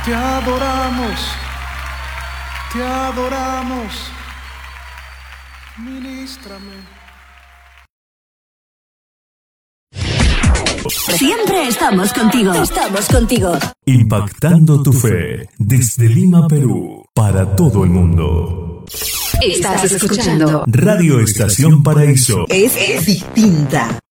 Te adoramos, te adoramos. Ministrame. Siempre estamos contigo. Estamos contigo. Impactando tu fe desde Lima, Perú, para todo el mundo. Estás escuchando Radio Estación Paraíso. Es distinta.